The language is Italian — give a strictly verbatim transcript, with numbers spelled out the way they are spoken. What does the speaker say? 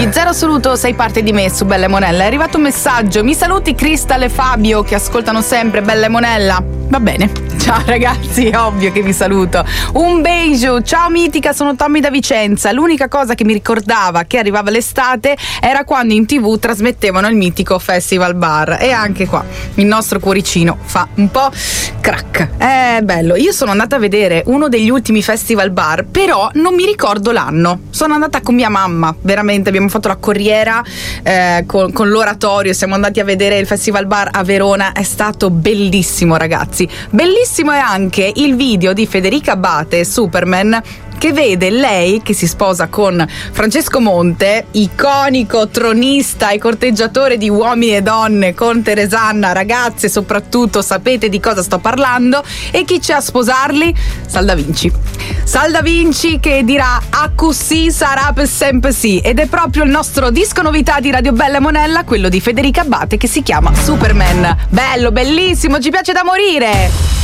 gli Zero Assoluto sei parte di me su Bella e Monella. È arrivato un messaggio: mi saluti Crystal e Fabio che ascoltano sempre Bella e Monella. Va bene, ciao ragazzi, è ovvio che vi saluto. Un beso, ciao mitica, sono Tommy da Vicenza. L'unica cosa che mi ricordava che arrivava l'estate era quando in tv trasmettevano il mitico Festival Bar, e anche qua il nostro cuoricino fa un po' crack. È bello. Io sono andata a vedere uno degli ultimi Festival Bar, però non mi ricordo l'anno. Sono andata con mia mamma, veramente, abbiamo fatto la corriera eh, con, con l'oratorio, siamo andati a vedere il Festival Bar a Verona. È stato bellissimo, ragazzi. Bellissimo è anche il video di Federica Abate, Superman, che vede lei che si sposa con Francesco Monte, iconico tronista e corteggiatore di uomini e donne, con Teresanna. Ragazze, soprattutto sapete di cosa sto parlando. E chi c'è a sposarli? Sal da Vinci. Sal da Vinci che dirà a così sarà per sempre sì, ed è proprio il nostro disco novità di Radio Bella e Monella, quello di Federica Abate, che si chiama Superman. Bello, bellissimo, ci piace da morire.